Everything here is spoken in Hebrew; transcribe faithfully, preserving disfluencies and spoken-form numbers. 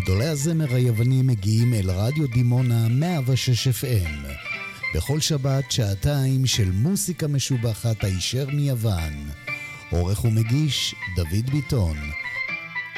גדולי הזמר היווני מגיעים אל רדיו דימונה מאה ושש אף אם. בכל שבת שעתיים של מוסיקה משובחת הישר מיוון. עורך ומגיש דוד ביטון.